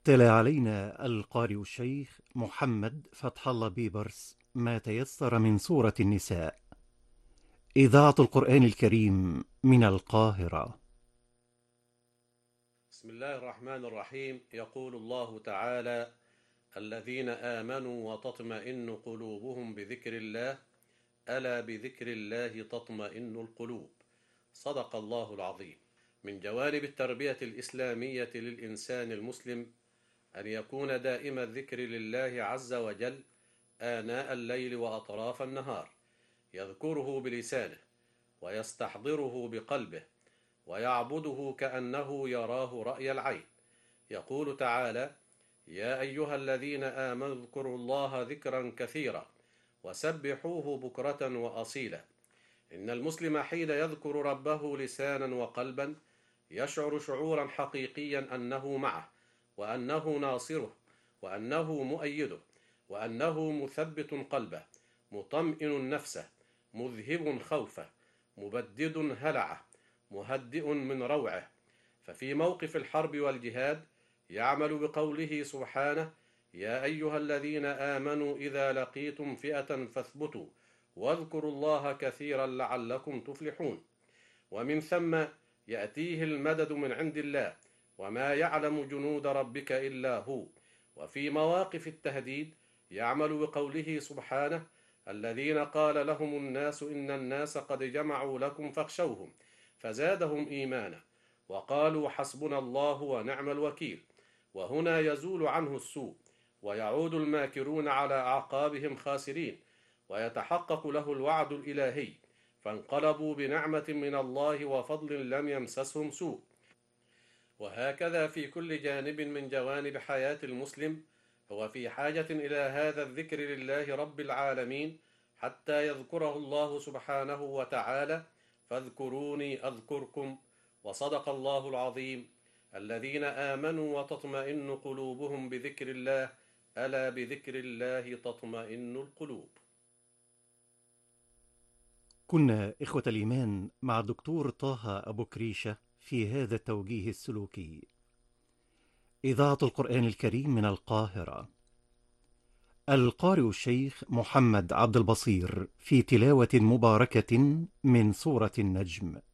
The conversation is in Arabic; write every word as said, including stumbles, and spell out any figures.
تلا علينا القارئ الشيخ محمد فتح الله بيبرس ما تيسر من سورة النساء. إذاعة القرآن الكريم من القاهرة. بسم الله الرحمن الرحيم. يقول الله تعالى: الذين آمنوا وتطمئن قلوبهم بذكر الله، ألا بذكر الله تطمئن القلوب. صدق الله العظيم. من جوانب التربية الإسلامية للإنسان المسلم أن يكون دائم الذكر لله عز وجل آناء الليل وأطراف النهار، يذكره بلسانه ويستحضره بقلبه ويعبده كأنه يراه رأي العين. يقول تعالى: يا أيها الذين آمنوا اذكروا الله ذكرا كثيرا وسبحوه بكرة وأصيلا. إن المسلم حين يذكر ربه لسانا وقلبا يشعر شعورا حقيقيا أنه معه، وأنه ناصره، وأنه مؤيده، وأنه مثبت قلبه، مطمئن نفسه، مذهب خوفه، مبدد هلعه، مهدئ من روعه. ففي موقف الحرب والجهاد يعمل بقوله سبحانه: يا أيها الذين آمنوا إذا لقيتم فئة فاثبتوا واذكروا الله كثيرا لعلكم تفلحون. ومن ثم يأتيه المدد من عند الله، وما يعلم جنود ربك إلا هو. وفي مواقف التهديد يعمل بقوله سبحانه: الذين قال لهم الناس إن الناس قد جمعوا لكم فاخشوهم فزادهم إيمانا وقالوا حسبنا الله ونعم الوكيل. وهنا يزول عنه السوء ويعود الماكرون على أعقابهم خاسرين، ويتحقق له الوعد الإلهي، فانقلبوا بنعمة من الله وفضل لم يمسسهم سوء. وهكذا في كل جانب من جوانب حياة المسلم هو في حاجة إلى هذا الذكر لله رب العالمين، حتى يذكره الله سبحانه وتعالى: فاذكروني أذكركم. وصدق الله العظيم. الذين آمنوا وتطمئن قلوبهم بذكر الله، ألا بذكر الله تطمئن القلوب. كنا إخوة الإيمان مع الدكتور طه أبو كريشة في هذا التوجيه السلوكي. إذاعة القرآن الكريم من القاهرة. القارئ الشيخ محمد عبد البصير في تلاوة مباركة من سورة النجم.